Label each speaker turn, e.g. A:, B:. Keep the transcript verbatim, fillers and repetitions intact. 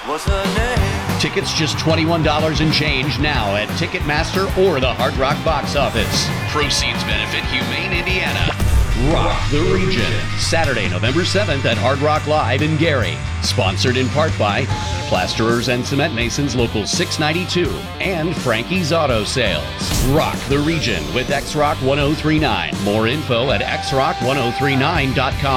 A: What's her name?
B: Tickets just twenty-one dollars and change now at Ticketmaster or the Hard Rock box office. Proceeds benefit Humane Indiana. Rock the Region. Saturday, November seventh at Hard Rock Live in Gary. Sponsored in part by Plasterers and Cement Masons Local six ninety-two and Frankie's Auto Sales. Rock the Region with X Rock ten thirty-nine. More info at x rock ten thirty-nine dot com.